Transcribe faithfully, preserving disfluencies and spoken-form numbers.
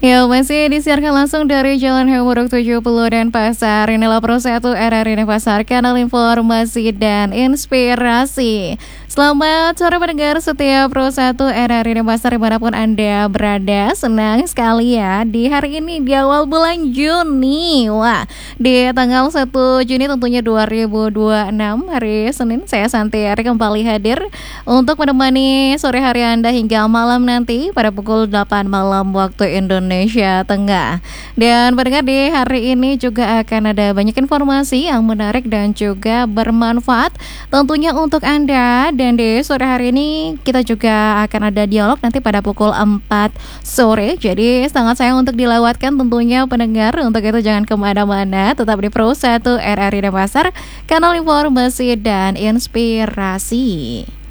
Ya, masih disiarkan langsung dari Jalan Hemuruk tujuh puluh dan Pasar. Inilah Pro satu R R I Pasar, kanal informasi dan inspirasi. Selamat sore pendengar setiap Pro satu R R I Pasar dimanapun Anda berada. Senang sekali ya di hari ini di awal bulan Juni. Wah, di tanggal satu Juni tentunya dua ribu dua puluh enam, hari Senin, saya Santiari kembali hadir untuk menemani sore hari Anda hingga malam nanti pada pukul delapan malam waktu Indonesia Tengah. Dan pendengar, di hari ini juga akan ada banyak informasi yang menarik dan juga bermanfaat tentunya untuk Anda. Dan di sore hari ini kita juga akan ada dialog nanti pada pukul empat sore. Jadi sangat sayang untuk dilewatkan tentunya pendengar. Untuk itu jangan kemana-mana, tetap di Pro satu R R I Pasar, kanal informasi dan inspirasi.